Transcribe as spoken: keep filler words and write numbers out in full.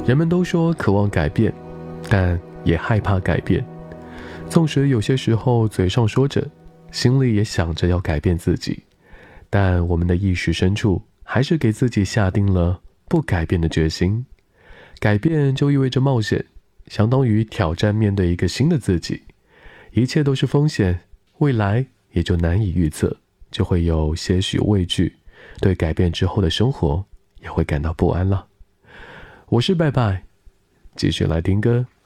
人们都说渴望改变，但也害怕改变。纵使有些时候嘴上说着，心里也想着要改变自己，但我们的意识深处还是给自己下定了不改变的决心。改变就意味着冒险，相当于挑战面对一个新的自己。一切都是风险，未来也就难以预测，就会有些许畏惧，对改变之后的生活也会感到不安了。我是拜拜，继续来听歌。